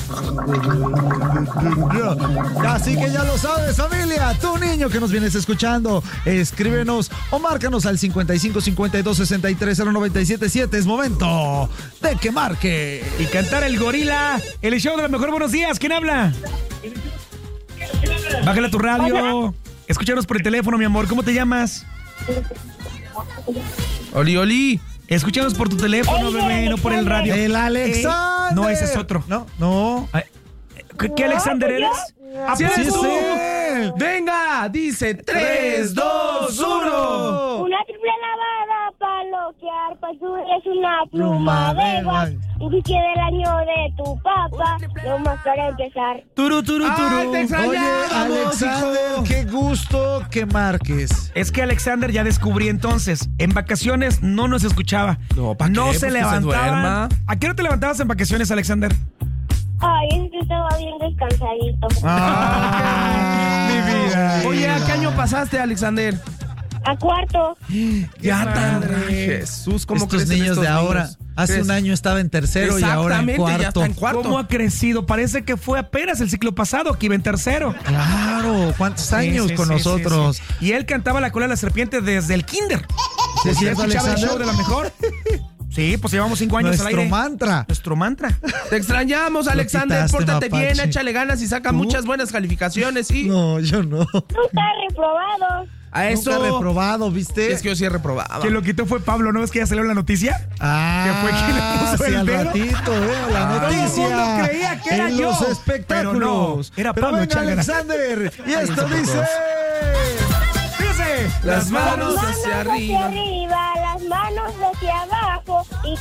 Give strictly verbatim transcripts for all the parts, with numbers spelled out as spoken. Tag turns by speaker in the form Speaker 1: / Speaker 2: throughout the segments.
Speaker 1: Así que ya lo sabes, familia. Tú, niño que nos vienes escuchando, escríbenos o márcanos al cincuenta y cinco cincuenta y dos sesenta y tres cero noventa y siete siete. Es momento de que marque
Speaker 2: y cantar el gorila. El show de la mejor. Buenos días. ¿Quién habla? Bájale a tu radio. Escúchanos por el teléfono, mi amor. ¿Cómo te llamas?
Speaker 3: Oli, Oli.
Speaker 2: Escúchanos por tu teléfono, bebé, no por el radio.
Speaker 1: El Alexander.
Speaker 2: Eh, no, ese es otro.
Speaker 1: No, no.
Speaker 2: ¿Qué, qué Alexander eres?
Speaker 3: ¡Ah, sí,
Speaker 1: sí,
Speaker 3: tú!
Speaker 1: sí.
Speaker 3: Venga, dice tres, dos, uno.
Speaker 4: Una triple lavada para bloquear, pasura es una pluma de gas. Y si queda el año de tu papá, lo más para empezar.
Speaker 2: Turu, turu, turu.
Speaker 3: Ay, te extrañamos,
Speaker 1: Oye, Alexander,
Speaker 3: hijo.
Speaker 1: qué gusto que marques.
Speaker 2: Es que Alexander ya descubrí entonces, en vacaciones no nos escuchaba.
Speaker 3: No, ¿pa'
Speaker 2: No
Speaker 3: qué?
Speaker 2: se
Speaker 3: Pues que se
Speaker 2: levantaba.
Speaker 3: duerma.
Speaker 2: ¿A qué hora te levantabas en vacaciones, Alexander?
Speaker 4: Ay, es que estaba bien descansadito.
Speaker 1: Ah, mi vida.
Speaker 3: Oye, ¿a qué año pasaste, Alexander?
Speaker 4: A cuarto.
Speaker 3: Ya tan
Speaker 2: padre.
Speaker 3: Jesús, ¿cómo
Speaker 1: Estos
Speaker 3: crecen
Speaker 1: niños
Speaker 3: estos
Speaker 1: de ahora.
Speaker 3: niños?
Speaker 1: Hace
Speaker 3: Crecen.
Speaker 1: un año estaba en tercero y ahora en
Speaker 3: Exactamente,
Speaker 1: cuarto.
Speaker 3: ya está en cuarto.
Speaker 2: ¿Cómo ha crecido? Parece que fue apenas el ciclo pasado que iba en tercero.
Speaker 1: Claro, ¿cuántos años
Speaker 2: Sí, sí,
Speaker 1: con
Speaker 2: sí,
Speaker 1: nosotros?
Speaker 2: sí, sí. Y él cantaba la cola de la serpiente desde el kinder.
Speaker 1: ¿Sí es
Speaker 2: ¿Ya
Speaker 1: cierto,
Speaker 2: escuchaba el
Speaker 1: Alexander?
Speaker 2: show de la mejor? Sí, pues llevamos cinco años
Speaker 1: Nuestro
Speaker 2: al aire.
Speaker 1: mantra.
Speaker 2: Nuestro mantra.
Speaker 3: Te extrañamos, Alexander.
Speaker 1: quitaste,
Speaker 3: Pórtate
Speaker 1: mapache.
Speaker 3: bien, échale ganas y saca
Speaker 1: ¿Tú?
Speaker 3: muchas buenas calificaciones. Y
Speaker 1: No, yo no.
Speaker 4: Tú estás reprobado.
Speaker 3: a eso.
Speaker 1: Nunca reprobado, ¿viste?
Speaker 3: Es que yo sí reprobaba.
Speaker 2: Quien lo quitó fue Pablo, ¿no ves que ya salió en la noticia?
Speaker 1: Ah,
Speaker 2: que fue quien le puso
Speaker 1: sí,
Speaker 2: el
Speaker 1: al
Speaker 2: dedo.
Speaker 1: ratito, eh, la
Speaker 3: Ah.
Speaker 1: noticia.
Speaker 2: Todo el mundo creía que era
Speaker 1: en
Speaker 2: yo,
Speaker 1: los
Speaker 2: pero
Speaker 1: espectáculos.
Speaker 2: no, era
Speaker 1: Pero
Speaker 2: Pablo
Speaker 1: venga,
Speaker 2: Chágara.
Speaker 1: Alexander, y esto
Speaker 3: Ay,
Speaker 1: dice...
Speaker 2: Fíjese.
Speaker 3: Las manos
Speaker 4: Manos
Speaker 3: hacia
Speaker 4: hacia
Speaker 3: arriba.
Speaker 4: arriba, las manos hacia abajo y...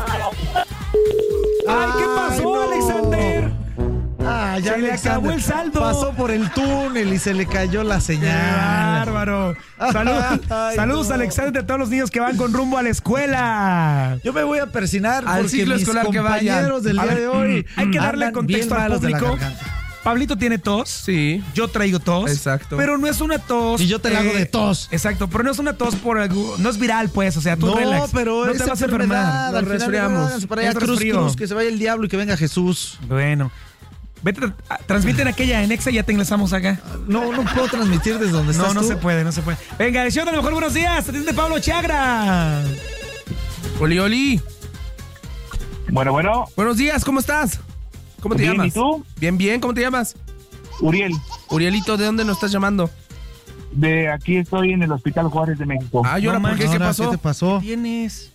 Speaker 2: Ay, ¿qué pasó,
Speaker 1: no.
Speaker 2: Alexander?
Speaker 1: Ah, ya
Speaker 2: Se le
Speaker 1: Alexander
Speaker 2: acabó el saldo.
Speaker 1: Pasó por el túnel y se le cayó la
Speaker 2: ¡Qué
Speaker 1: señal.
Speaker 2: bárbaro! Saludos,
Speaker 1: Ay,
Speaker 2: saludos
Speaker 1: no.
Speaker 2: Alexander, a todos los niños que van con rumbo a la escuela.
Speaker 1: Yo me voy a persinar
Speaker 3: Al
Speaker 1: porque
Speaker 3: ciclo
Speaker 1: mis
Speaker 3: escolar que
Speaker 1: compañeros
Speaker 3: vayan.
Speaker 1: del
Speaker 2: A
Speaker 1: día
Speaker 2: ver,
Speaker 1: de hoy
Speaker 2: hay que darle
Speaker 1: andan
Speaker 2: contexto
Speaker 1: bien
Speaker 2: al
Speaker 1: malos de la
Speaker 2: público.
Speaker 1: garganta.
Speaker 2: Pablito tiene tos.
Speaker 3: Sí.
Speaker 2: Yo traigo tos.
Speaker 3: Exacto.
Speaker 2: Pero no es una tos.
Speaker 1: Y yo te la hago de tos.
Speaker 2: Exacto, pero no es una tos por algo. No es viral, pues. O sea, tú
Speaker 1: No,
Speaker 2: relax.
Speaker 1: pero
Speaker 2: no
Speaker 1: es
Speaker 2: te vas a
Speaker 1: enfermedad.
Speaker 2: enfermar.
Speaker 1: Al
Speaker 3: Nos
Speaker 1: final,
Speaker 3: resfriamos.
Speaker 1: váyanse para allá,
Speaker 2: Es
Speaker 1: cruz,
Speaker 2: resfrío.
Speaker 1: cruz, que se vaya el diablo y que venga Jesús.
Speaker 2: Bueno. Vete, a- transmiten aquella en Exa y ya te enlazamos acá.
Speaker 1: No, no puedo transmitir desde donde
Speaker 2: No,
Speaker 1: estás
Speaker 2: no
Speaker 1: tú.
Speaker 2: se puede, no se puede. Venga, el show de lo mejor, buenos días. Atiende Pablo Chágara.
Speaker 3: Oli, Oli.
Speaker 5: Bueno, bueno,
Speaker 3: Buenos días, ¿cómo estás? ¿Cómo te
Speaker 5: Bien,
Speaker 3: llamas?
Speaker 5: ¿y tú?
Speaker 3: Bien, bien, ¿cómo te llamas?
Speaker 5: Uriel,
Speaker 3: Urielito, ¿de dónde nos estás llamando?
Speaker 5: de aquí estoy en el Hospital Juárez de México.
Speaker 3: Ah, ¿y ahora
Speaker 2: No
Speaker 3: por qué?
Speaker 2: manches,
Speaker 3: ¿Qué
Speaker 1: Ahora,
Speaker 3: pasó?
Speaker 1: ¿Qué te pasó?
Speaker 2: ¿Qué tienes?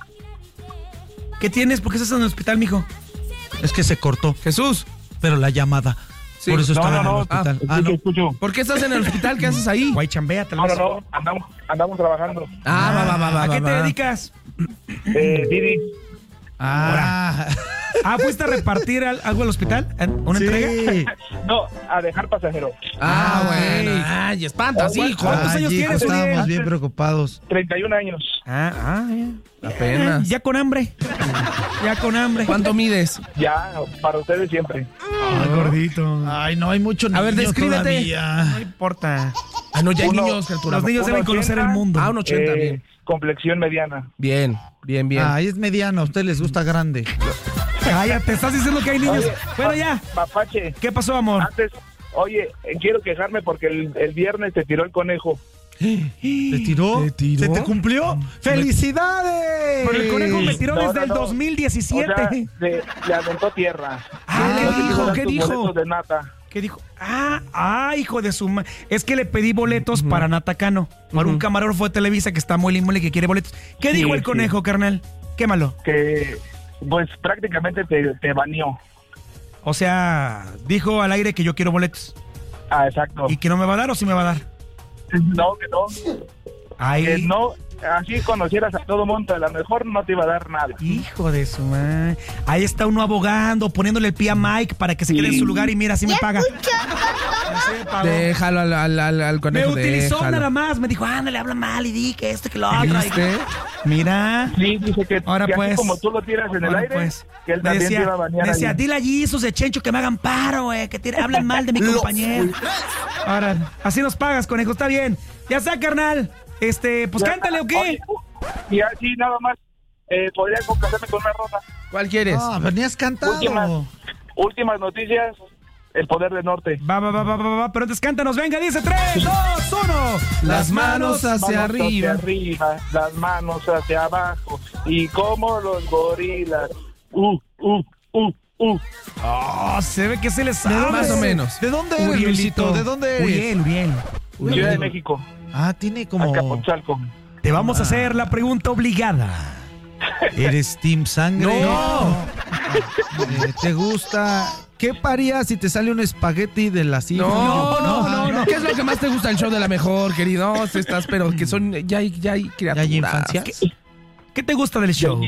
Speaker 2: ¿Qué tienes? ¿Por qué estás en el hospital, mijo?
Speaker 1: Es que se cortó,
Speaker 3: Jesús,
Speaker 1: pero la llamada.
Speaker 3: Sí.
Speaker 1: Por eso
Speaker 5: no,
Speaker 1: estaba
Speaker 5: no,
Speaker 1: en el
Speaker 5: no,
Speaker 1: hospital.
Speaker 5: escucho,
Speaker 1: Ah, no.
Speaker 5: escucho.
Speaker 3: ¿por qué estás en el hospital? ¿Qué haces ahí?
Speaker 2: Guay, chambea, tal
Speaker 5: No,
Speaker 2: vez.
Speaker 5: no, no, andamos, andamos trabajando.
Speaker 3: Ah, va, va, va, va.
Speaker 2: ¿A qué
Speaker 3: va,
Speaker 2: te
Speaker 3: va.
Speaker 2: dedicas?
Speaker 5: Eh, Didi,
Speaker 1: Ah,
Speaker 2: Ah, ¿fuiste a repartir al- algo al hospital? ¿Una
Speaker 1: sí.
Speaker 2: entrega?
Speaker 5: no, a dejar pasajeros.
Speaker 3: Ah,
Speaker 2: Ah,
Speaker 3: bueno.
Speaker 2: ok.
Speaker 3: Ay, espanta, sí, hijo.
Speaker 2: ¿Cuántos
Speaker 1: Ay,
Speaker 2: años
Speaker 1: hijo,
Speaker 2: tienes,
Speaker 1: estábamos
Speaker 2: Uriel?
Speaker 1: bien preocupados.
Speaker 5: treinta y un años.
Speaker 2: Ah, ah, ya.
Speaker 3: Apenas.
Speaker 2: Ya con hambre. Ya con hambre.
Speaker 3: ¿Cuánto mides?
Speaker 5: Ya, para ustedes siempre.
Speaker 2: Ay, gordito.
Speaker 1: Ay, no, hay mucho niño
Speaker 3: A ver, descríbete.
Speaker 2: No
Speaker 1: todavía.
Speaker 2: importa.
Speaker 3: Ah, no, ya hay
Speaker 5: Uno-
Speaker 3: niños, criatura.
Speaker 2: Los niños deben
Speaker 5: uno
Speaker 2: conocer el
Speaker 5: ochenta.
Speaker 2: mundo.
Speaker 3: Ah, un ochenta,
Speaker 5: Eh,
Speaker 3: bien.
Speaker 5: complexión mediana.
Speaker 3: Bien, bien, bien.
Speaker 1: Ay, es mediano, a ustedes les gusta grande.
Speaker 2: Cállate, estás diciendo que hay niños.
Speaker 5: Oye,
Speaker 2: Bueno,
Speaker 5: pa-
Speaker 2: ya.
Speaker 5: Mapache,
Speaker 2: ¿Qué pasó, amor?
Speaker 5: antes, oye, eh, quiero quejarme porque el, el viernes te tiró el conejo.
Speaker 1: ¿Te tiró?
Speaker 3: ¿Te tiró?
Speaker 1: ¿Se te cumplió? ¡Felicidades!
Speaker 2: Pero el conejo me tiró
Speaker 5: No,
Speaker 2: desde
Speaker 5: no,
Speaker 2: el
Speaker 5: no.
Speaker 2: dos mil diecisiete.
Speaker 5: O sea, le, le aventó tierra.
Speaker 2: Ah,
Speaker 5: No te
Speaker 2: ¿qué
Speaker 5: quiso
Speaker 2: dijo?
Speaker 5: dar
Speaker 2: ¿Qué
Speaker 5: tus
Speaker 2: dijo?
Speaker 5: boletos de nata.
Speaker 2: ¿Qué dijo? Ah, ah, hijo de su ma... Es que le pedí boletos para Nata Cano, para un camarógrafo de Televisa que está muy limón y que quiere boletos. ¿Qué
Speaker 5: Sí,
Speaker 2: dijo el
Speaker 5: sí.
Speaker 2: conejo, carnal? Quémalo.
Speaker 5: Que, pues, prácticamente te, te baneó.
Speaker 2: O sea, dijo al aire que yo quiero boletos.
Speaker 5: Ah, exacto.
Speaker 2: ¿Y que no me va a dar o sí me va a dar?
Speaker 5: No, que no.
Speaker 2: Ay,
Speaker 5: Que no, así conocieras a todo mundo, a lo mejor no te iba a dar nada.
Speaker 2: hijo de su madre. Ahí está uno abogando, poniéndole el pie a Mike para que se quede en su lugar y mira, así me paga. Así me pagó.
Speaker 3: Déjalo al, al, al, al
Speaker 2: Me
Speaker 3: conejo.
Speaker 2: utilizó
Speaker 3: déjalo.
Speaker 2: nada más. Me dijo, ándale, habla mal y di que esto, que lo otro.
Speaker 3: ¿Viste?
Speaker 2: Mira.
Speaker 5: Sí, dice que,
Speaker 2: Ahora
Speaker 5: que
Speaker 2: pues.
Speaker 5: así como tú lo tiras en el
Speaker 2: Ahora,
Speaker 5: aire,
Speaker 2: pues.
Speaker 5: que él
Speaker 2: Me
Speaker 5: también
Speaker 2: decía,
Speaker 5: te iba a banear
Speaker 2: me decía,
Speaker 5: ahí.
Speaker 2: dile allí esos de Chencho que me hagan paro, güey, que tire- hablen mal de mi compañero. Ahora, así nos pagas, conejo, está bien. Ya está, carnal. Este, pues
Speaker 5: Ya,
Speaker 2: cántale, ¿o qué?
Speaker 5: oye, y así nada más, eh, podría complacerme con una rola.
Speaker 3: ¿Cuál quieres?
Speaker 1: Ah, venías cantado.
Speaker 5: Última. Últimas noticias, el poder del norte.
Speaker 2: Va, va, va, va, va, va. Pero antes cántanos, venga, dice tres, dos, uno.
Speaker 3: Las manos hacia
Speaker 5: Manos
Speaker 3: arriba.
Speaker 5: hacia arriba, las manos hacia abajo. Y como los gorilas. Uh, uh, uh, uh.
Speaker 2: Oh, se ve que se les sabe.
Speaker 3: Más o menos.
Speaker 1: ¿De dónde eres,
Speaker 2: Urielito.
Speaker 1: Luisito? ¿De dónde eres?
Speaker 2: Uriel, Uriel.
Speaker 5: Ciudad de México,
Speaker 1: Ah, tiene como...
Speaker 5: Acapulco.
Speaker 2: Te vamos a hacer la pregunta obligada.
Speaker 1: ¿Eres Team Sangre?
Speaker 2: No.
Speaker 1: Eh, ¿Te gusta? ¿Qué parías si te sale un espagueti de la silla?
Speaker 3: No, no, no,
Speaker 1: Ah,
Speaker 3: no. ¿Qué es lo que más te gusta del show de la mejor, querido? No, estás, pero que son, ya hay, ya hay
Speaker 1: ¿Ya
Speaker 3: criaturas.
Speaker 1: hay infancia?
Speaker 2: ¿Qué, qué te gusta del show?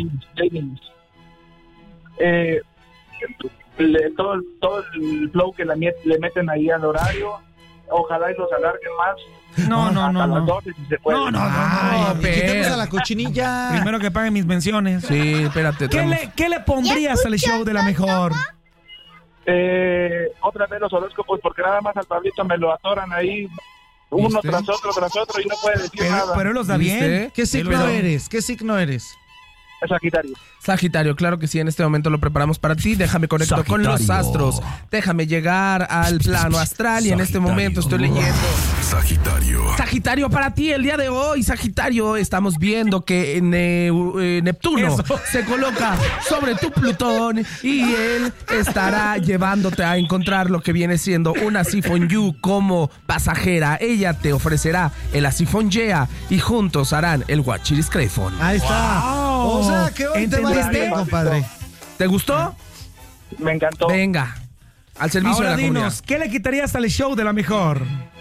Speaker 5: Eh, le- todo, el- todo el flow que le, met- le meten ahí al horario. Ojalá y los alarguen más.
Speaker 2: No, no,
Speaker 5: hasta
Speaker 2: no,
Speaker 5: las
Speaker 2: no.
Speaker 5: doce si se puede.
Speaker 2: No, no, no,
Speaker 1: Ay,
Speaker 2: no.
Speaker 1: quitemos
Speaker 3: pero-
Speaker 1: a la cochinilla.
Speaker 2: Primero que paguen mis menciones.
Speaker 3: Sí, espérate.
Speaker 2: ¿Qué
Speaker 3: tenemos-
Speaker 2: le, ¿Qué le pondrías al show de la mejor?
Speaker 5: Eh, otra vez los horóscopos, porque nada más al Pablito me lo atoran ahí, uno
Speaker 3: ¿Viste?
Speaker 5: tras otro, tras otro, y no puede decir
Speaker 2: Pero,
Speaker 5: nada.
Speaker 2: pero él los da
Speaker 3: ¿Viste?
Speaker 2: bien.
Speaker 1: ¿Qué signo
Speaker 2: Pero-
Speaker 1: eres? ¿Qué signo eres?
Speaker 5: Es Sagitario.
Speaker 3: Sagitario, claro que sí, en este momento lo preparamos para ti. Déjame conecto con los
Speaker 2: Sagitario.
Speaker 3: astros. Déjame llegar al plano astral y en este momento estoy leyendo.
Speaker 6: Sagitario.
Speaker 3: Sagitario, para ti el día de hoy, Sagitario, estamos viendo que eh, eh, Neptuno
Speaker 2: Eso.
Speaker 3: se coloca sobre tu Plutón y él estará llevándote a encontrar lo que viene siendo una Sifon Yu como pasajera. Ella te ofrecerá el Asifon Yea y juntos harán el Guachiris Crefon.
Speaker 1: Ahí está.
Speaker 2: Wow.
Speaker 1: O sea, que hoy te va a ir
Speaker 2: ¿Entendiste?
Speaker 1: bien, compadre.
Speaker 3: ¿Te gustó?
Speaker 5: Me encantó.
Speaker 3: Venga, al servicio
Speaker 2: Ahora
Speaker 3: de la comunidad.
Speaker 2: dinos, ¿qué le quitarías al show de la mejor?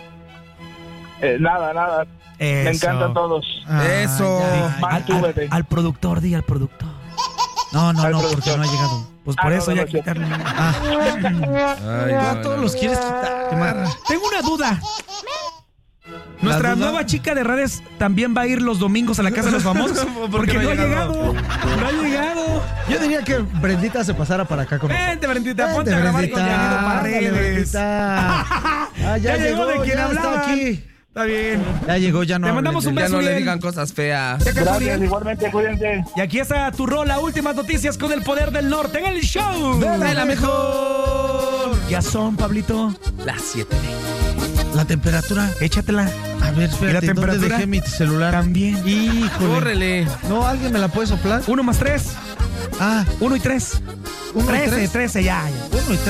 Speaker 5: Eh, nada, nada. Me
Speaker 2: Eso.
Speaker 5: encantan todos.
Speaker 1: Ah,
Speaker 3: Eso.
Speaker 1: ya.
Speaker 5: Más
Speaker 2: Al,
Speaker 5: tú,
Speaker 2: al-
Speaker 5: bebé.
Speaker 2: al productor, di al productor.
Speaker 1: No, no,
Speaker 5: Al
Speaker 1: no,
Speaker 5: productor.
Speaker 1: porque no ha llegado.
Speaker 2: Pues por
Speaker 5: Ah,
Speaker 2: eso
Speaker 5: no, no,
Speaker 2: ya
Speaker 5: no, sí.
Speaker 2: quitarle.
Speaker 1: Ah,
Speaker 3: Ay,
Speaker 1: tú
Speaker 3: no,
Speaker 1: a todos
Speaker 3: no,
Speaker 1: los
Speaker 3: no.
Speaker 1: quieres quitar. Qué marra.
Speaker 2: Tengo una duda. Nuestra
Speaker 1: duda?
Speaker 2: nueva chica de redes también va a ir los domingos a la casa de los famosos. Porque no ha llegado. No ha llegado.
Speaker 1: Yo diría que Brendita se pasara para acá con nosotros.
Speaker 2: Vente, Brendita,
Speaker 1: Vente,
Speaker 2: ponte a grabar con
Speaker 1: Brendita.
Speaker 2: Yanino
Speaker 1: Ándale,
Speaker 2: Paredes.
Speaker 1: Brendita. Ah, ya,
Speaker 2: Ya llegó
Speaker 1: llegó,
Speaker 2: de quien
Speaker 1: ya
Speaker 2: hablaban.
Speaker 1: está aquí.
Speaker 2: Está bien.
Speaker 1: Ya llegó, ya no.
Speaker 2: Te mandamos
Speaker 1: hablen
Speaker 2: un
Speaker 1: de-
Speaker 3: Ya no le
Speaker 2: Uriel.
Speaker 3: digan cosas feas.
Speaker 2: Ya que
Speaker 5: Gracias,
Speaker 2: Uriel.
Speaker 5: igualmente, cuídense.
Speaker 2: Y aquí está tu rola, últimas noticias con el poder del norte en el show.
Speaker 3: De la mejor.
Speaker 2: Ya son, Pablito.
Speaker 3: Las siete.
Speaker 1: La temperatura.
Speaker 2: Échatela.
Speaker 1: A ver, espérate,
Speaker 2: ¿Y la
Speaker 1: ¿dónde
Speaker 2: temperatura?
Speaker 1: dejé mi celular?
Speaker 2: También.
Speaker 1: Híjole.
Speaker 3: Córrele.
Speaker 1: No, ¿alguien me la puede soplar?
Speaker 2: Uno más tres.
Speaker 1: Ah,
Speaker 2: Uno y tres.
Speaker 1: uno y
Speaker 2: Trece,
Speaker 1: tres.
Speaker 2: trece, ya, ya.
Speaker 1: Uno y tres.